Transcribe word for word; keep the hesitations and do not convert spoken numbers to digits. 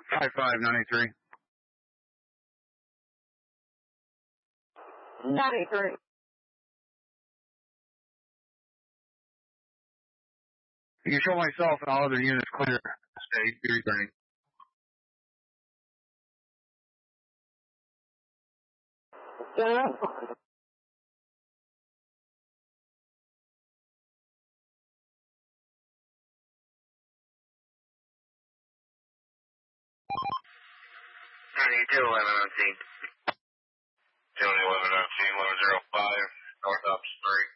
five five ninety-three. ninety-three. You can show myself and all other units clear. State, be returning. Yeah. ninety-two eleven on scene. two eleven on scene, eleven oh five, North Ops three.